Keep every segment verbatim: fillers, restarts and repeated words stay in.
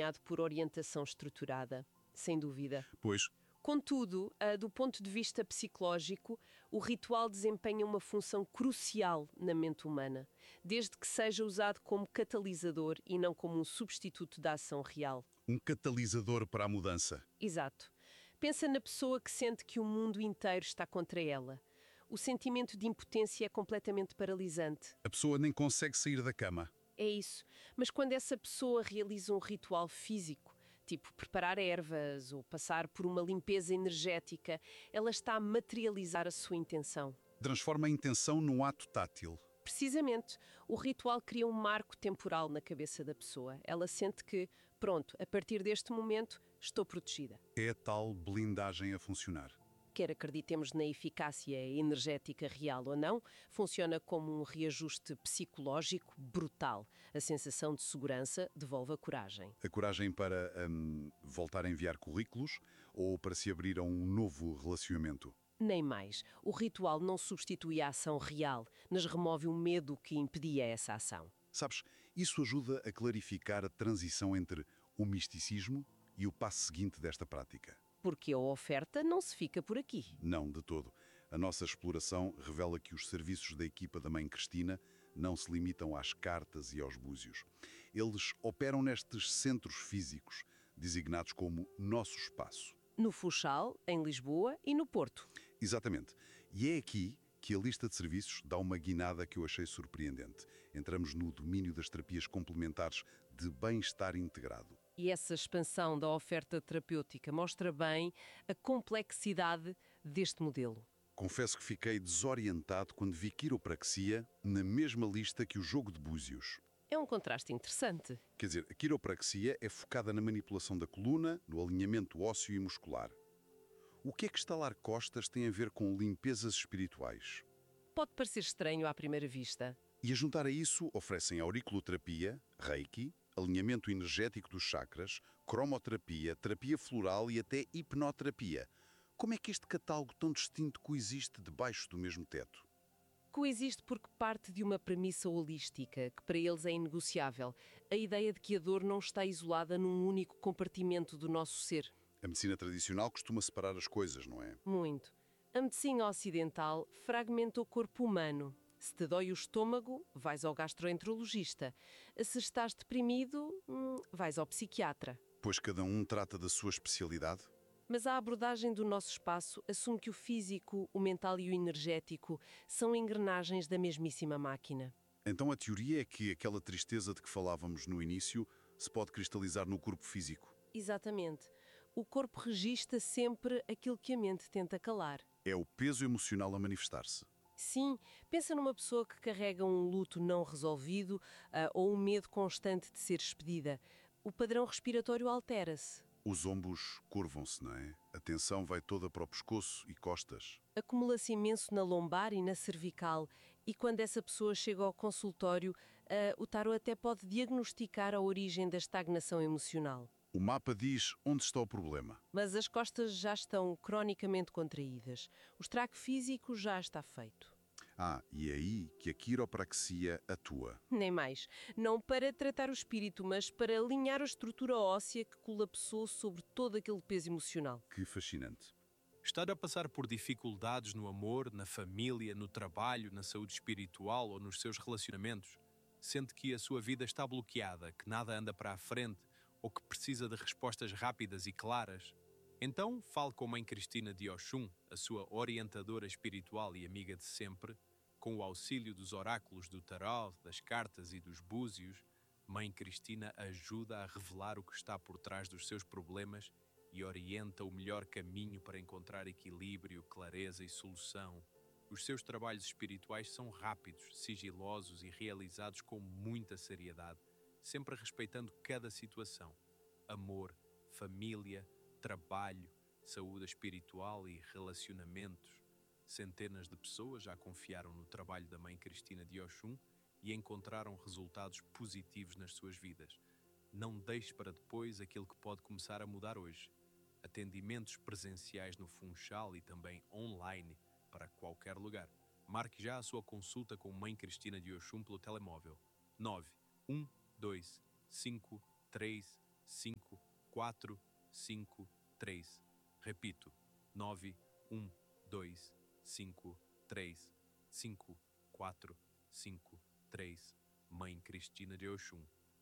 acompanhado por orientação estruturada, sem dúvida. Pois. Contudo, do ponto de vista psicológico, o ritual desempenha uma função crucial na mente humana, desde que seja usado como catalisador e não como um substituto da ação real. Um catalisador para a mudança. Exato. Pensa na pessoa que sente que o mundo inteiro está contra ela. O sentimento de impotência é completamente paralisante. A pessoa nem consegue sair da cama. É isso. Mas quando essa pessoa realiza um ritual físico, tipo preparar ervas ou passar por uma limpeza energética, ela está a materializar a sua intenção. Transforma a intenção num ato tátil. Precisamente, o ritual cria um marco temporal na cabeça da pessoa. Ela sente que, pronto, a partir deste momento, estou protegida. É a tal blindagem a funcionar. Quer acreditemos na eficácia energética real ou não, funciona como um reajuste psicológico brutal. A sensação de segurança devolve a coragem. A coragem para hum, voltar a enviar currículos ou para se abrir a um novo relacionamento? Nem mais. O ritual não substitui a ação real, mas remove o medo que impedia essa ação. Sabes, isso ajuda a clarificar a transição entre o misticismo e o passo seguinte desta prática. Porque a oferta não se fica por aqui. Não, de todo. A nossa exploração revela que os serviços da equipa da Mãe Cristina não se limitam às cartas e aos búzios. Eles operam nestes centros físicos, designados como Nosso Espaço. No Funchal, em Lisboa e no Porto. Exatamente. E é aqui que a lista de serviços dá uma guinada que eu achei surpreendente. Entramos no domínio das terapias complementares de bem-estar integrado. E essa expansão da oferta terapêutica mostra bem a complexidade deste modelo. Confesso que fiquei desorientado quando vi quiropraxia na mesma lista que o jogo de búzios. É um contraste interessante. Quer dizer, a quiropraxia é focada na manipulação da coluna, no alinhamento ósseo e muscular. O que é que estalar costas tem a ver com limpezas espirituais? Pode parecer estranho à primeira vista. E a juntar a isso, oferecem auriculoterapia, reiki, alinhamento energético dos chakras, cromoterapia, terapia floral e até hipnoterapia. Como é que este catálogo tão distinto coexiste debaixo do mesmo teto? Coexiste porque parte de uma premissa holística, que para eles é inegociável. A ideia de que a dor não está isolada num único compartimento do nosso ser. A medicina tradicional costuma separar as coisas, não é? Muito. A medicina ocidental fragmenta o corpo humano. Se te dói o estômago, vais ao gastroenterologista. Se estás deprimido, hum, vais ao psiquiatra. Pois cada um trata da sua especialidade. Mas a abordagem do nosso espaço assume que o físico, o mental e o energético são engrenagens da mesmíssima máquina. Então a teoria é que aquela tristeza de que falávamos no início se pode cristalizar no corpo físico. Exatamente. O corpo registra sempre aquilo que a mente tenta calar. É o peso emocional a manifestar-se. Sim, pensa numa pessoa que carrega um luto não resolvido uh, ou um medo constante de ser despedida. O padrão respiratório altera-se. Os ombros curvam-se, não é? A tensão vai toda para o pescoço e costas. Acumula-se imenso na lombar e na cervical. E quando essa pessoa chega ao consultório, uh, o tarot até pode diagnosticar a origem da estagnação emocional. O mapa diz onde está o problema. Mas as costas já estão cronicamente contraídas. O estrago físico já está feito. Ah, e é aí que a quiropraxia atua. Nem mais. Não para tratar o espírito, mas para alinhar a estrutura óssea que colapsou sobre todo aquele peso emocional. Que fascinante. Estar a passar por dificuldades no amor, na família, no trabalho, na saúde espiritual ou nos seus relacionamentos, sente que a sua vida está bloqueada, que nada anda para a frente ou que precisa de respostas rápidas e claras, então fale com a Mãe Cristina de Oxum, a sua orientadora espiritual e amiga de sempre. Com o auxílio dos oráculos do tarot, das cartas e dos búzios, Mãe Cristina ajuda a revelar o que está por trás dos seus problemas e orienta o melhor caminho para encontrar equilíbrio, clareza e solução. Os seus trabalhos espirituais são rápidos, sigilosos e realizados com muita seriedade, sempre respeitando cada situação. Amor, família, trabalho, saúde espiritual e relacionamentos. Centenas de pessoas já confiaram no trabalho da Mãe Cristina de Oxum e encontraram resultados positivos nas suas vidas. Não deixe para depois aquilo que pode começar a mudar hoje. Atendimentos presenciais no Funchal e também online para qualquer lugar. Marque já a sua consulta com Mãe Cristina de Oxum pelo telemóvel nove um dois cinco três cinco, quatro, cinco, três. Repito, nove, um, dois, cinco, três, cinco, quatro, cinco, três. Mãe Cristina de Oxum.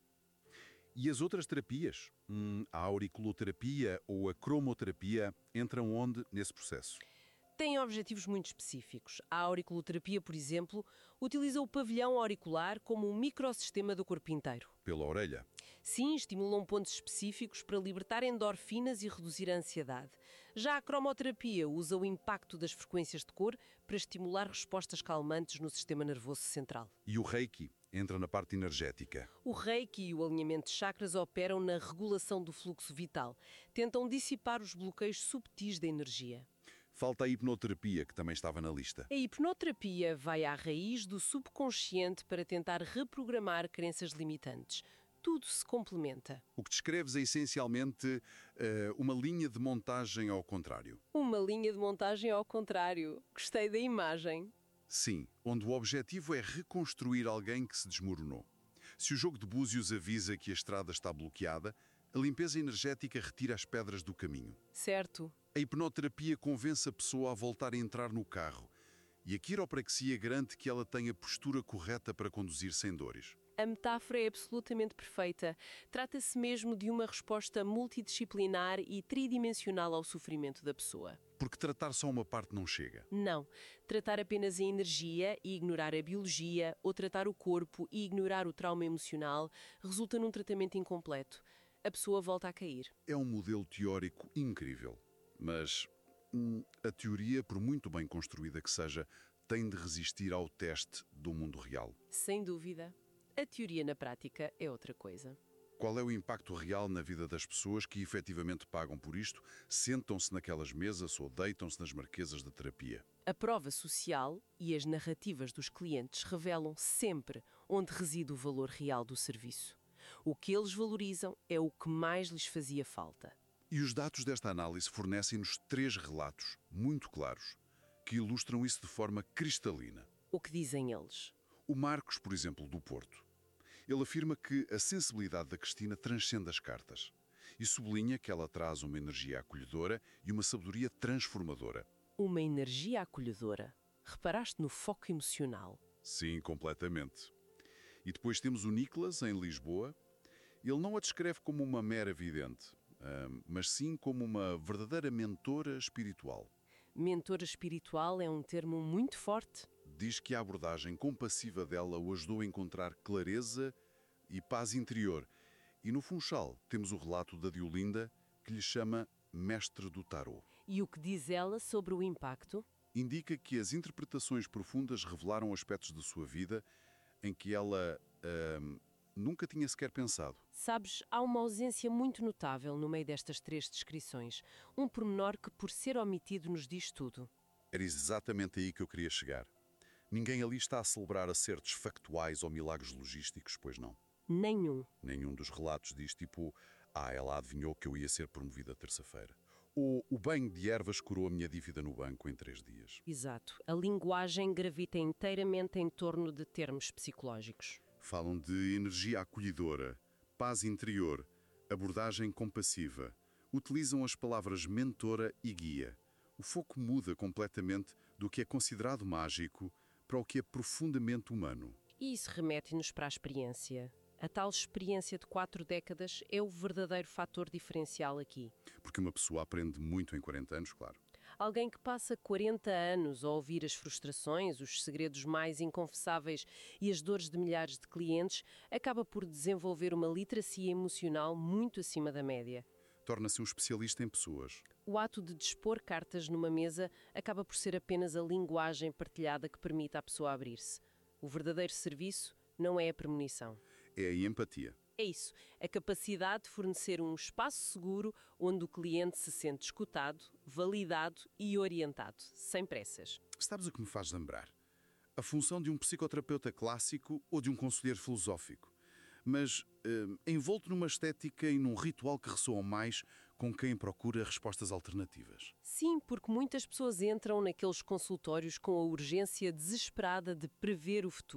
E as outras terapias? Hum, a auriculoterapia ou a cromoterapia entram onde nesse processo? Têm objetivos muito específicos. A auriculoterapia, por exemplo, utiliza o pavilhão auricular como um microsistema do corpo inteiro. Pela orelha? Sim, estimulam pontos específicos para libertar endorfinas e reduzir a ansiedade. Já a cromoterapia usa o impacto das frequências de cor para estimular respostas calmantes no sistema nervoso central. E o Reiki entra na parte energética? O Reiki e o alinhamento de chakras operam na regulação do fluxo vital. Tentam dissipar os bloqueios subtis da energia. Falta a hipnoterapia, que também estava na lista. A hipnoterapia vai à raiz do subconsciente para tentar reprogramar crenças limitantes. Tudo se complementa. O que descreves é essencialmente uh, uma linha de montagem ao contrário. Uma linha de montagem ao contrário. Gostei da imagem. Sim, onde o objetivo é reconstruir alguém que se desmoronou. Se o jogo de búzios avisa que a estrada está bloqueada, a limpeza energética retira as pedras do caminho. Certo. A hipnoterapia convence a pessoa a voltar a entrar no carro. E a quiropraxia garante que ela tenha a postura correta para conduzir sem dores. A metáfora é absolutamente perfeita. Trata-se mesmo de uma resposta multidisciplinar e tridimensional ao sofrimento da pessoa. Porque tratar só uma parte não chega. Não. Tratar apenas a energia e ignorar a biologia, ou tratar o corpo e ignorar o trauma emocional, resulta num tratamento incompleto. A pessoa volta a cair. É um modelo teórico incrível. Mas hum, a teoria, por muito bem construída que seja, tem de resistir ao teste do mundo real. Sem dúvida. A teoria na prática é outra coisa. Qual é o impacto real na vida das pessoas que efetivamente pagam por isto, sentam-se naquelas mesas ou deitam-se nas marquesas da terapia? A prova social e as narrativas dos clientes revelam sempre onde reside o valor real do serviço. O que eles valorizam é o que mais lhes fazia falta. E os dados desta análise fornecem-nos três relatos muito claros que ilustram isso de forma cristalina. O que dizem eles? O Marcos, por exemplo, do Porto. Ele afirma que a sensibilidade da Cristina transcende as cartas e sublinha que ela traz uma energia acolhedora e uma sabedoria transformadora. Uma energia acolhedora. Reparaste no foco emocional? Sim, completamente. E depois temos o Nicolas, em Lisboa. Ele não a descreve como uma mera vidente, mas sim como uma verdadeira mentora espiritual. Mentora espiritual é um termo muito forte. Diz que a abordagem compassiva dela o ajudou a encontrar clareza e paz interior. E no Funchal temos o relato da Diolinda, que lhe chama Mestre do Tarot. E o que diz ela sobre o impacto? Indica que as interpretações profundas revelaram aspectos da sua vida em que ela hum, nunca tinha sequer pensado. Sabes, há uma ausência muito notável no meio destas três descrições. Um pormenor que, por ser omitido, nos diz tudo. Era exatamente aí que eu queria chegar. Ninguém ali está a celebrar acertos factuais ou milagres logísticos, pois não? Nenhum. Nenhum dos relatos diz tipo, ah, ela adivinhou que eu ia ser promovida terça-feira. Ou o banho de ervas curou a minha dívida no banco em três dias. Exato. A linguagem gravita inteiramente em torno de termos psicológicos. Falam de energia acolhedora, paz interior, abordagem compassiva. Utilizam as palavras mentora e guia. O foco muda completamente do que é considerado mágico para o que é profundamente humano. E isso remete-nos para a experiência. A tal experiência de quatro décadas é o verdadeiro fator diferencial aqui. Porque uma pessoa aprende muito em quarenta anos, claro. Alguém que passa quarenta anos a ouvir as frustrações, os segredos mais inconfessáveis e as dores de milhares de clientes, acaba por desenvolver uma literacia emocional muito acima da média. Torna-se um especialista em pessoas. O ato de dispor cartas numa mesa acaba por ser apenas a linguagem partilhada que permite à pessoa abrir-se. O verdadeiro serviço não é a premonição. É a empatia. É isso, a capacidade de fornecer um espaço seguro onde o cliente se sente escutado, validado e orientado, sem pressas. Sabes o que me faz lembrar? A função de um psicoterapeuta clássico ou de um conselheiro filosófico. Mas eh, envolto numa estética e num ritual que ressoam mais com quem procura respostas alternativas. Sim, porque muitas pessoas entram naqueles consultórios com a urgência desesperada de prever o futuro.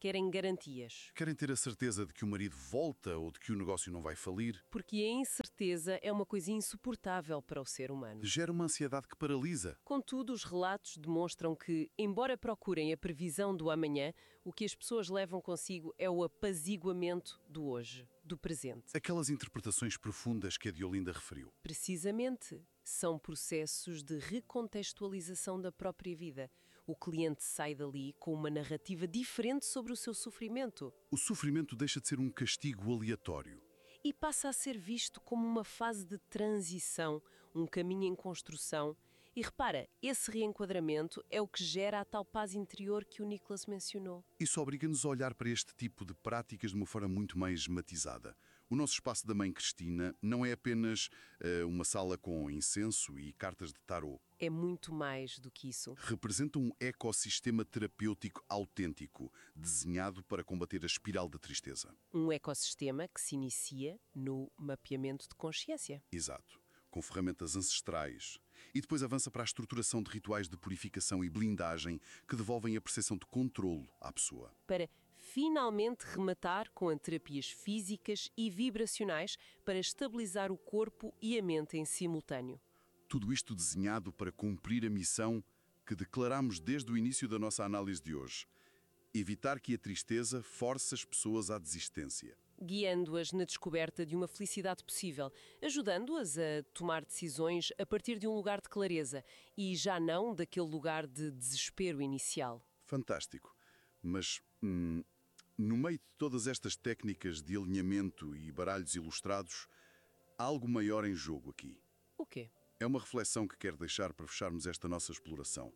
querem garantias. Querem ter a certeza de que o marido volta ou de que o negócio não vai falir. Porque a incerteza é uma coisa insuportável para o ser humano. Gera uma ansiedade que paralisa. Contudo, os relatos demonstram que, embora procurem a previsão do amanhã, o que as pessoas levam consigo é o apaziguamento do hoje, do presente. Aquelas interpretações profundas que a Diolinda referiu. Precisamente, são processos de recontextualização da própria vida. O cliente sai dali com uma narrativa diferente sobre o seu sofrimento. O sofrimento deixa de ser um castigo aleatório. E passa a ser visto como uma fase de transição, um caminho em construção. E repara, esse reenquadramento é o que gera a tal paz interior que o Nicholas mencionou. Isso obriga-nos a olhar para este tipo de práticas de uma forma muito mais matizada. O nosso espaço da Mãe Cristina não é apenas uh, uma sala com incenso e cartas de tarô. É muito mais do que isso. Representa um ecossistema terapêutico autêntico, desenhado para combater a espiral da tristeza. Um ecossistema que se inicia no mapeamento de consciência. Exato. Com ferramentas ancestrais. E depois avança para a estruturação de rituais de purificação e blindagem que devolvem a percepção de controlo à pessoa. Para finalmente rematar com as terapias físicas e vibracionais para estabilizar o corpo e a mente em simultâneo. Tudo isto desenhado para cumprir a missão que declaramos desde o início da nossa análise de hoje. Evitar que a tristeza force as pessoas à desistência. Guiando-as na descoberta de uma felicidade possível, ajudando-as a tomar decisões a partir de um lugar de clareza e já não daquele lugar de desespero inicial. Fantástico. Mas, hum, no meio de todas estas técnicas de alinhamento e baralhos ilustrados, há algo maior em jogo aqui. O quê? É uma reflexão que quero deixar para fecharmos esta nossa exploração.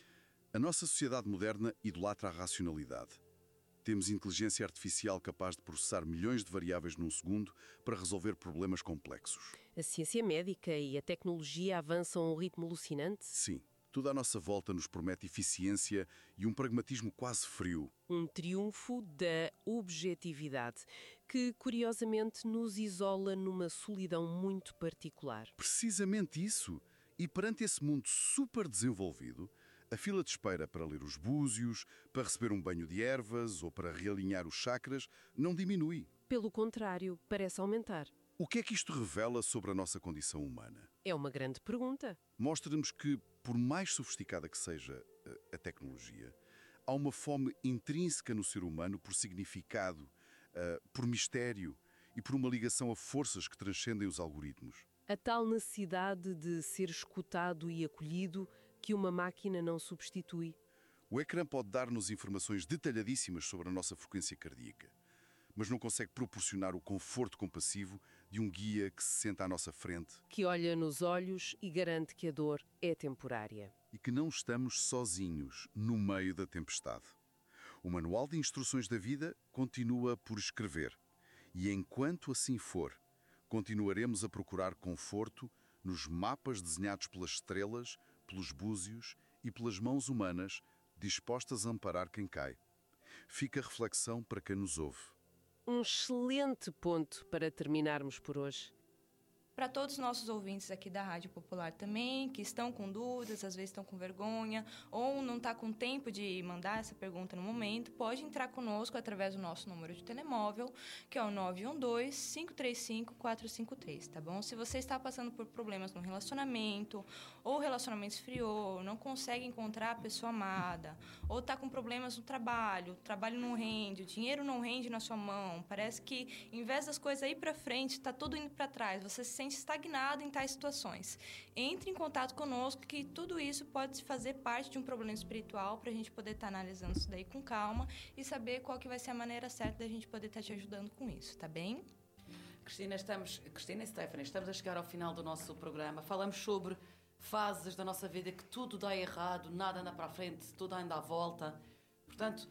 A nossa sociedade moderna idolatra a racionalidade. Temos inteligência artificial capaz de processar milhões de variáveis num segundo para resolver problemas complexos. A ciência médica e a tecnologia avançam a um ritmo alucinante? Sim, tudo à nossa volta nos promete eficiência e um pragmatismo quase frio. Um triunfo da objetividade, que curiosamente nos isola numa solidão muito particular. Precisamente isso. E perante esse mundo super desenvolvido, a fila de espera para ler os búzios, para receber um banho de ervas ou para realinhar os chakras não diminui. Pelo contrário, parece aumentar. O que é que isto revela sobre a nossa condição humana? É uma grande pergunta. Mostra-nos que, por mais sofisticada que seja a, a tecnologia, há uma fome intrínseca no ser humano por significado, uh, por mistério e por uma ligação a forças que transcendem os algoritmos. A tal necessidade de ser escutado e acolhido que uma máquina não substitui. O ecrã pode dar-nos informações detalhadíssimas sobre a nossa frequência cardíaca, mas não consegue proporcionar o conforto compassivo de um guia que se senta à nossa frente. Que olha nos olhos e garante que a dor é temporária. E que não estamos sozinhos no meio da tempestade. O Manual de Instruções da Vida continua por escrever. E enquanto assim for, continuaremos a procurar conforto nos mapas desenhados pelas estrelas, pelos búzios e pelas mãos humanas dispostas a amparar quem cai. Fica a reflexão para quem nos ouve. Um excelente ponto para terminarmos por hoje. Para todos os nossos ouvintes aqui da Rádio Popular também, que estão com dúvidas, às vezes estão com vergonha, ou não está com tempo de mandar essa pergunta no momento, pode entrar conosco através do nosso número de telemóvel, que é o nove um dois, cinco três cinco, quatro cinco três, tá bom? Se você está passando por problemas no relacionamento, ou o relacionamento esfriou, não consegue encontrar a pessoa amada, ou está com problemas no trabalho, o trabalho não rende, o dinheiro não rende na sua mão, parece que, em vez das coisas ir para frente, está tudo indo para trás, você se sente estagnado em tais situações. Entre em contato conosco, que tudo isso pode fazer parte de um problema espiritual, para a gente poder estar tá analisando isso daí com calma e saber qual que vai ser a maneira certa da gente poder estar tá te ajudando com isso, tá bem? Cristina, estamos, Cristina e Stephanie, estamos a chegar ao final do nosso programa. Falamos sobre fases da nossa vida que tudo dá errado, nada anda para a frente, tudo anda à volta. Portanto,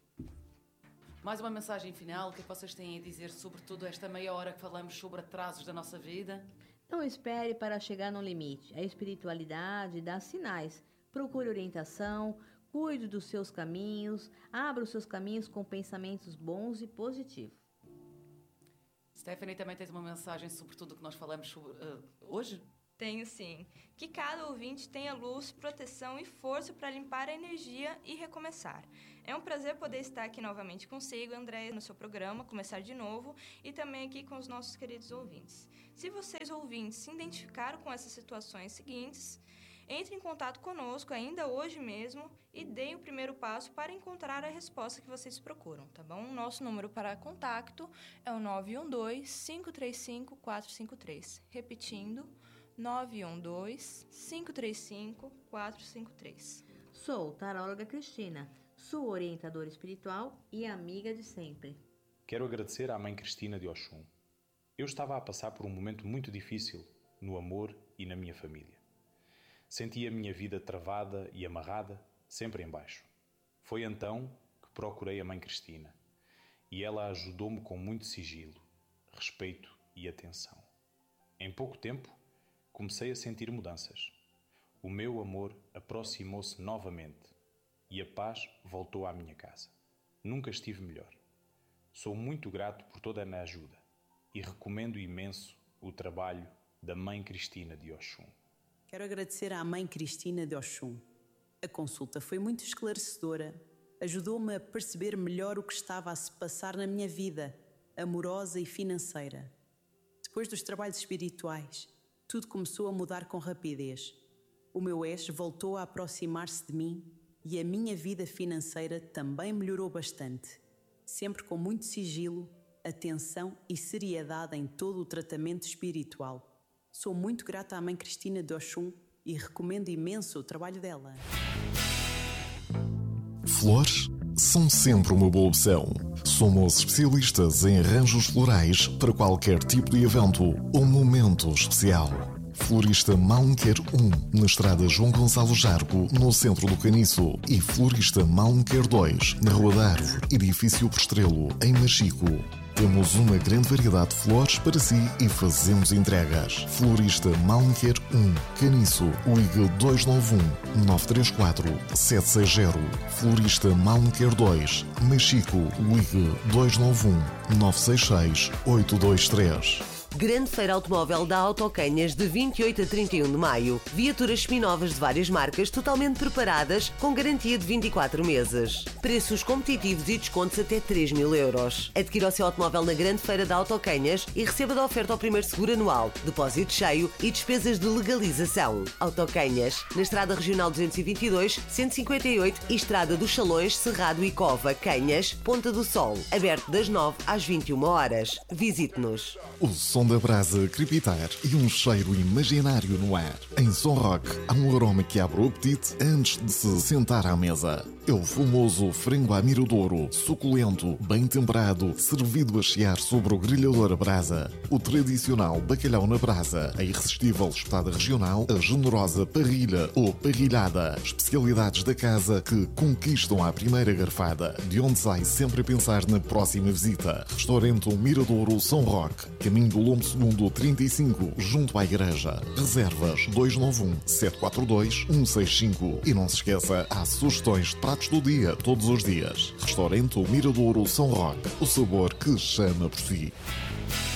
mais uma mensagem final, o que vocês têm a dizer sobre tudo esta meia hora que falamos sobre atrasos da nossa vida? Não espere para chegar no limite. A espiritualidade dá sinais. Procure orientação, cuide dos seus caminhos, abra os seus caminhos com pensamentos bons e positivos. Stephanie, também tens uma mensagem sobre tudo o que nós falamos sobre, uh, hoje? Tenho sim. Que cada ouvinte tenha luz, proteção e força para limpar a energia e recomeçar. É um prazer poder estar aqui novamente consigo, Andréia, no seu programa, Começar de Novo, e também aqui com os nossos queridos ouvintes. Se vocês, ouvintes, se identificaram com essas situações seguintes, entre em contato conosco ainda hoje mesmo e deem o primeiro passo para encontrar a resposta que vocês procuram, tá bom? Nosso número para contato é o nove um dois, cinco três cinco, quatro cinco três. Repetindo, nove um dois, cinco três cinco, quatro cinco três. Sou taróloga Cristina, sua orientadora espiritual e amiga de sempre. Quero agradecer à Mãe Cristina de Oxum. Eu estava a passar por um momento muito difícil no amor e na minha família. Senti a minha vida travada e amarrada, sempre em baixo. Foi então que procurei a Mãe Cristina e ela ajudou-me com muito sigilo, respeito e atenção. Em pouco tempo, comecei a sentir mudanças. O meu amor aproximou-se novamente e a paz voltou à minha casa. Nunca estive melhor. Sou muito grato por toda a ajuda e recomendo imenso o trabalho da Mãe Cristina de Oxum. Quero agradecer à Mãe Cristina de Oxum. A consulta foi muito esclarecedora. Ajudou-me a perceber melhor o que estava a se passar na minha vida, amorosa e financeira. Depois dos trabalhos espirituais, tudo começou a mudar com rapidez. O meu ex voltou a aproximar-se de mim e a minha vida financeira também melhorou bastante. Sempre com muito sigilo, atenção e seriedade em todo o tratamento espiritual. Sou muito grata à Mãe Cristina de Oxum e recomendo imenso o trabalho dela. Flores são sempre uma boa opção. Somos especialistas em arranjos florais para qualquer tipo de evento ou momento especial. Florista Malmquer um, na estrada João Gonçalo Jargo, no centro do Caniço. E Florista Malmquer dois, na Rua da Árvore, edifício Postrelo, em Machico. Temos uma grande variedade de flores para si e fazemos entregas. Florista Malmquer um, Caniço, ligue dois nove um, nove três quatro, sete seis zero. Florista Malmquer dois, Machico, ligue dois nove um, nove seis seis, oito dois três. Grande Feira Automóvel da Autocanhas de vinte e oito a trinta e um de maio. Viaturas seminovas de várias marcas totalmente preparadas com garantia de vinte e quatro meses. Preços competitivos e descontos até três mil euros. Adquira o seu automóvel na Grande Feira da Autocanhas e receba da oferta o primeiro seguro anual, depósito cheio e despesas de legalização. Autocanhas, na Estrada Regional duzentos e vinte e dois, cento e cinquenta e oito e Estrada dos Salões, Cerrado e Cova, Canhas, Ponta do Sol. Aberto das nove às vinte e uma horas. Visite-nos. O som da brasa a crepitar e um cheiro imaginário no ar. Em Som Rock há um aroma que abre o apetite antes de se sentar à mesa. É o famoso frango à miradouro, suculento, bem temperado, servido a chiar sobre o grelhador a brasa. O tradicional bacalhau na brasa, a irresistível espetada regional, a generosa parrilha ou parrilhada. Especialidades da casa que conquistam à primeira garfada, de onde sai sempre a pensar na próxima visita. Restaurante Miradouro Som Rock, caminho do Lombo Segundo trinta e cinco, junto à igreja. Reservas dois nove um, sete quatro dois, um seis cinco. E não se esqueça, há sugestões de pratos do dia, todos os dias. Restaurante Miradouro Som Rock, o sabor que chama por si.